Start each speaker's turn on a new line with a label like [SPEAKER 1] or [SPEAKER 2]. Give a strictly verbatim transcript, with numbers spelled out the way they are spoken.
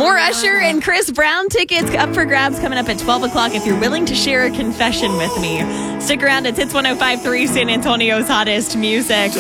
[SPEAKER 1] More Usher and Chris Brown tickets up for grabs coming up at twelve o'clock if you're willing to share a confession with me. Stick around. It's Hits one oh five point three, San Antonio's hottest music.